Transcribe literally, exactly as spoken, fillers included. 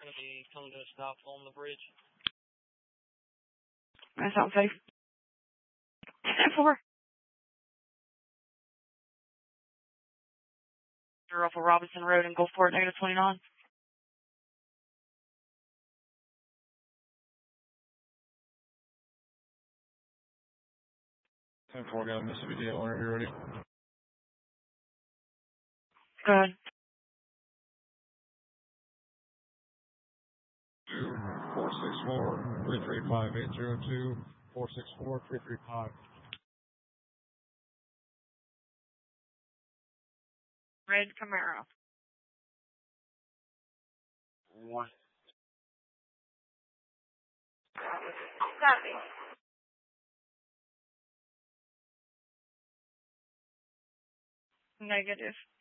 going to be coming to a stop on the bridge. That sounds safe. ten four. Off of Robinson Road in Gulfport, negative twenty-nine. ten four, got a Mississippi D L whenever you're ready. Go ahead. four six four, three three five, eight zero two, four six four, three three five. Red Camaro. One. Copy. Negative.